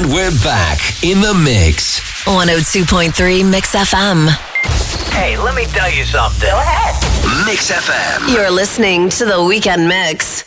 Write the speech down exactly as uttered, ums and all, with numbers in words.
And we're back in the mix. one oh two point three Mix F M. Hey, let me tell you something. Go ahead. Mix F M. You're listening to The Weekend Mix.